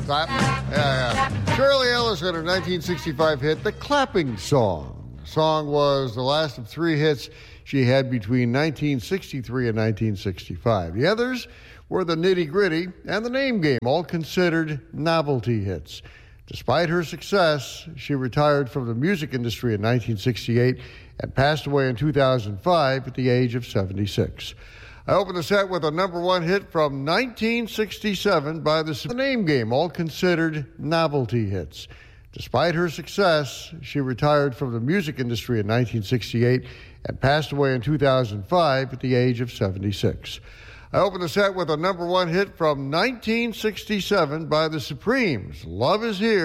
Clap. Yeah. Shirley Ellis had her 1965 hit, The Clapping Song. The song was the last of three hits she had between 1963 and 1965. The others were The Nitty Gritty and The Name Game, all considered novelty hits. Despite her success, she retired from the music industry in 1968 and passed away in 2005 at the age of 76. I opened the set with a number one hit from 1967 by The Name Game, all considered novelty hits. Despite her success, she retired from the music industry in 1968 and passed away in 2005 at the age of 76. I opened the set with a number one hit from 1967 by The Supremes, Love Is Here.